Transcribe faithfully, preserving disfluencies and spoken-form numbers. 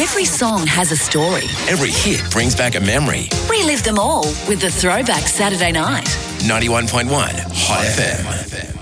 Every song has a story. Every hit brings back a memory. Relive them all with the Throwback Saturday Night. ninety-one point one Hot F M.